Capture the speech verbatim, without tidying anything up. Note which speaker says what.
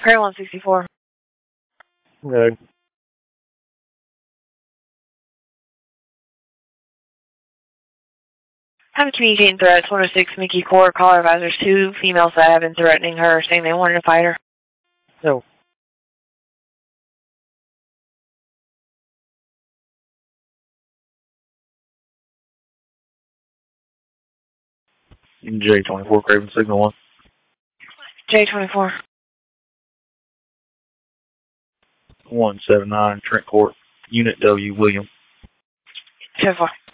Speaker 1: Prairie one sixty-four.
Speaker 2: Okay.
Speaker 1: I'm communicating threats. one oh six Mickey Court, caller advisors. Two females that have been threatening her, saying they wanted to fight her.
Speaker 2: No. J twenty-four, Craven Signal one.
Speaker 1: J twenty-four.
Speaker 2: one seven nine, Trent Court, Unit W, William.
Speaker 1: ten four.